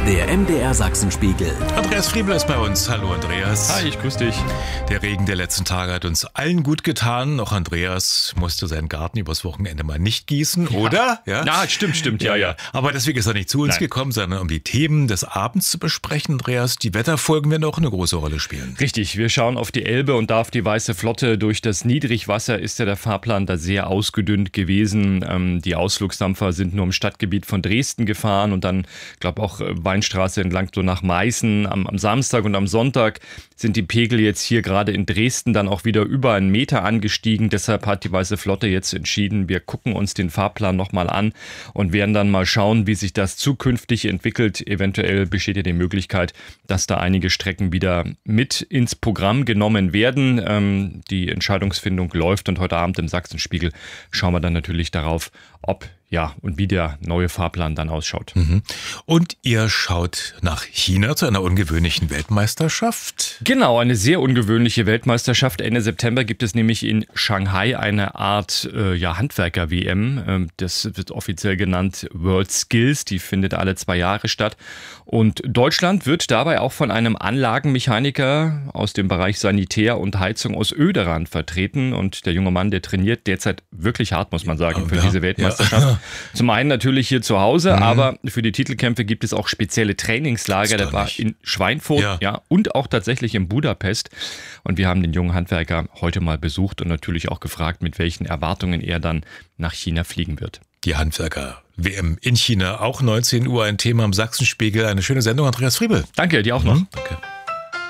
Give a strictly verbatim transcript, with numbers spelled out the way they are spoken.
Der M D R Sachsenspiegel. Andreas Friebel ist bei uns. Hallo Andreas. Hi, ich grüße dich. Der Regen der letzten Tage hat uns allen gut getan. Auch Andreas musste seinen Garten übers Wochenende mal nicht gießen, ja. oder? Ja, ja stimmt, stimmt, ja, ja. Aber deswegen ist er nicht zu uns Nein. gekommen, sondern um die Themen des Abends zu besprechen. Andreas, die Wetterfolgen werden auch eine große Rolle spielen. Richtig, wir schauen auf die Elbe und da auf die Weiße Flotte. Durch das Niedrigwasser ist ja der Fahrplan da sehr ausgedünnt gewesen. Ähm, die Ausflugsdampfer sind nur im Stadtgebiet von Dresden gefahren und dann, glaube auch, Weinstraße entlang so nach Meißen. Am, am Samstag und am Sonntag sind die Pegel jetzt hier gerade in Dresden dann auch wieder über einen Meter angestiegen. Deshalb hat die Weiße Flotte jetzt entschieden, wir gucken uns den Fahrplan nochmal an und werden dann mal schauen, wie sich das zukünftig entwickelt. Eventuell besteht ja die Möglichkeit, dass da einige Strecken wieder mit ins Programm genommen werden. Ähm, die Entscheidungsfindung läuft und heute Abend im Sachsenspiegel schauen wir dann natürlich darauf, ob ja, und wie der neue Fahrplan dann ausschaut. Mhm. Und ihr schaut nach China zu einer ungewöhnlichen Weltmeisterschaft? Genau, eine sehr ungewöhnliche Weltmeisterschaft. Ende September gibt es nämlich in Shanghai eine Art äh, ja, Handwerker-W M. Ähm, das wird offiziell genannt World Skills. Die findet alle zwei Jahre statt. Und Deutschland wird dabei auch von einem Anlagenmechaniker aus dem Bereich Sanitär und Heizung aus Oederan vertreten. Und der junge Mann, der trainiert derzeit wirklich hart, muss man sagen, für ja, diese Weltmeisterschaft. Ja. Zum einen natürlich hier zu Hause, mhm. aber für die Titelkämpfe gibt es auch spezielle Trainingslager. Der war in Schweinfurt ja. ja, und auch tatsächlich in Budapest. Und wir haben den jungen Handwerker heute mal besucht und natürlich auch gefragt, mit welchen Erwartungen er dann nach China fliegen wird. Die Handwerker-W M in China, auch neunzehn Uhr, ein Thema im Sachsenspiegel. Eine schöne Sendung, Andreas Friebel. Danke, dir auch noch. Mhm. Danke.